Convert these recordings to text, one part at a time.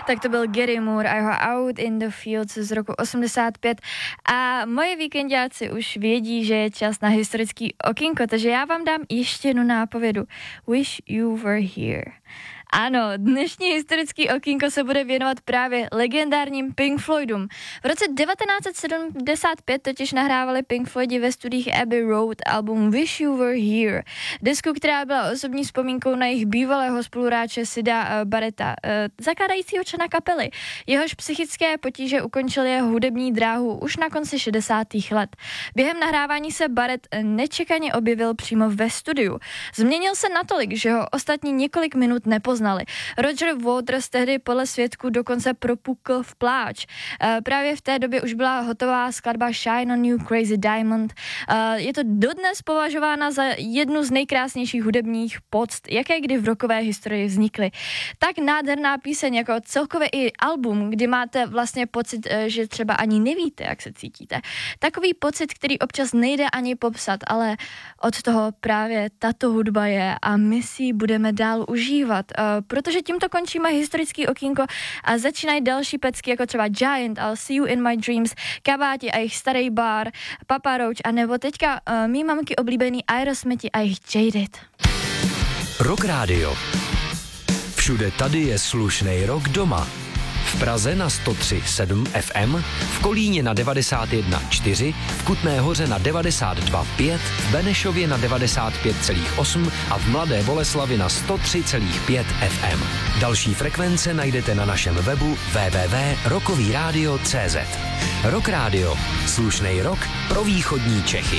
Tak to byl Gary Moore a jeho Out in the Fields z roku 85. A moje víkendáci už vědí, že je čas na historický okýnko, takže já vám dám ještě jednu nápovědu. Wish you were here. Ano, dnešní historický okýnko se bude věnovat právě legendárním Pink Floydům. V roce 1975 totiž nahrávali Pink Floydi ve studiích Abbey Road album Wish You Were Here. Desku, která byla osobní vzpomínkou na jejich bývalého spoluhráče Sida Barretta, zakládajícího člena kapely. Jehož psychické potíže ukončil jeho hudební dráhu už na konci 60. let. Během nahrávání se Barrett nečekaně objevil přímo ve studiu. Změnil se natolik, že ho ostatní několik minut nepoznali. Roger Waters tehdy podle svědků dokonce propukl v pláč. Právě v té době už byla hotová skladba Shine on You Crazy Diamond. Je to dodnes považována za jednu z nejkrásnějších hudebních poct, jaké kdy v rockové historii vznikly. Tak nádherná píseň jako celkově i album, kdy máte vlastně pocit, že třeba ani nevíte, jak se cítíte. Takový pocit, který občas nejde ani popsat, ale od toho právě tato hudba je a my si budeme dál užívat. Protože tímto končíme historický okýnko a začínají další pecky, jako třeba Giant, I'll See You in My Dreams, Kabáti a jejich Starý bar, Papa Roach a nebo teďka mý mamky oblíbený Aerosmithi a jejich Jaded. Rock Radio. Všude tady je slušnej rock doma. V Praze na 103,7 FM, v Kolíně na 91,4, v Kutné Hoře na 92,5, v Benešově na 95,8 a v Mladé Boleslavi na 103,5 FM. Další frekvence najdete na našem webu www.rockovyradio.cz. Rock Radio. Slušnej rock pro východní Čechy.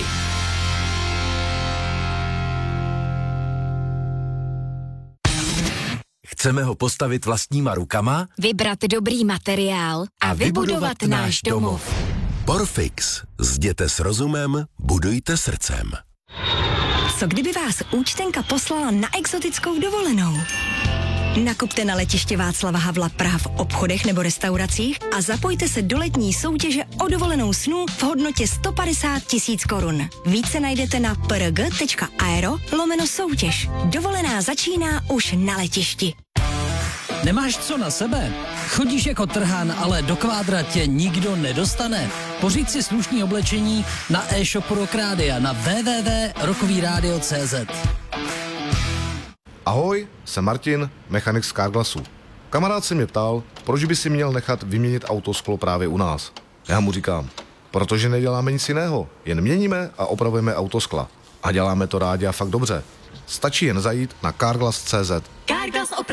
Chceme ho postavit vlastníma rukama, vybrat dobrý materiál a vybudovat náš domov. Porfix. Zděte s rozumem, budujte srdcem. Co kdyby vás účtenka poslala na exotickou dovolenou? Nakupte na letiště Václava Havla Praha v obchodech nebo restauracích a zapojte se do letní soutěže o dovolenou snů v hodnotě 150 000 korun. Více najdete na prg.aero/soutěž. Dovolená začíná už na letišti. Nemáš co na sebe? Chodíš jako trhán, ale do kvádra tě nikdo nedostane. Pořiď si slušný oblečení na e-shopu Rock Rádia na www.rockovyradio.cz. Ahoj, jsem Martin, mechanik z Carglassu. Kamarád se mě ptal, proč by si měl nechat vyměnit autosklo právě u nás. Já mu říkám, protože neděláme nic jiného, jen měníme a opravujeme autoskla. A děláme to rádi a fakt dobře. Stačí jen zajít na carglass.cz. Carglass